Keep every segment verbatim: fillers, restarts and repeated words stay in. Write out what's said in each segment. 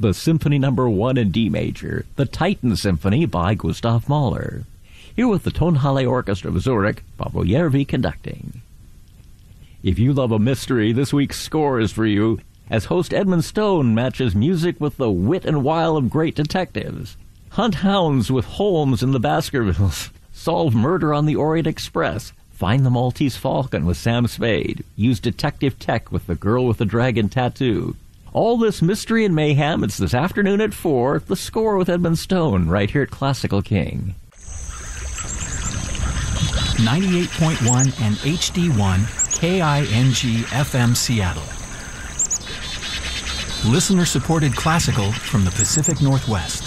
the Symphony Number One in D major, the Titan Symphony by Gustav Mahler. Here with the Tonhalle Orchestra of Zurich, Pablo Järvi conducting. If you love a mystery, this week's score is for you, as host Edmund Stone matches music with the wit and wile of great detectives. Hunt hounds with Holmes in the Baskervilles. Solve murder on the Orient Express. Find the Maltese Falcon with Sam Spade. Use detective tech with the girl with the dragon tattoo. All this mystery and mayhem, it's this afternoon at four, The Score with Edmund Stone, right here at Classical King. ninety-eight point one and H D one, K I N G F M Seattle. Listener-supported classical from the Pacific Northwest.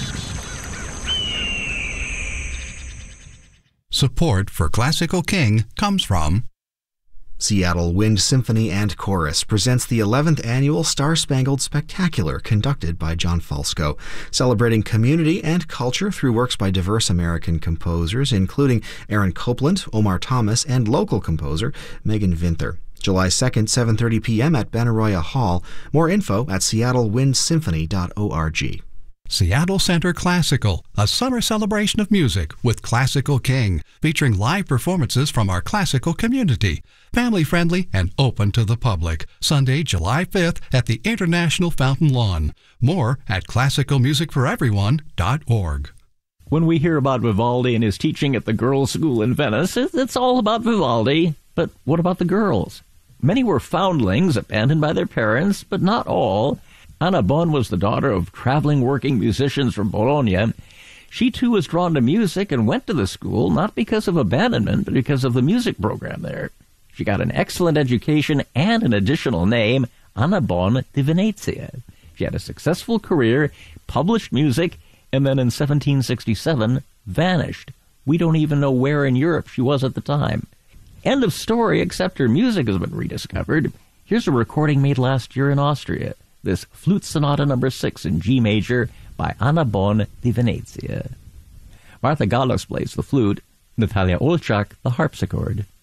Support for Classical King comes from Seattle Wind Symphony and Chorus presents the eleventh Annual Star-Spangled Spectacular, conducted by John Falsco, celebrating community and culture through works by diverse American composers, including Aaron Copland, Omar Thomas, and local composer Megan Vinther. July second, seven thirty p.m. at Benaroya Hall. More info at seattle wind symphony dot org. Seattle Center Classical, a summer celebration of music with Classical King, featuring live performances from our classical community. Family-friendly and open to the public. Sunday, July fifth at the International Fountain Lawn. More at classical music for everyone dot org. When we hear about Vivaldi and his teaching at the girls' school in Venice, it's all about Vivaldi. But what about the girls? Many were foundlings, abandoned by their parents, but not all. Anna Bon was the daughter of traveling working musicians from Bologna. She too was drawn to music and went to the school, not because of abandonment, but because of the music program there. She got an excellent education and an additional name, Anna Bon di Venezia. She had a successful career, published music, and then in seventeen sixty-seven vanished. We don't even know where in Europe she was at the time. End of story, except her music has been rediscovered. Here's a recording made last year in Austria. This Flute Sonata number six in G major by Anna Bon di Venezia. Martha Gallos plays the flute, Natalia Olchak the harpsichord.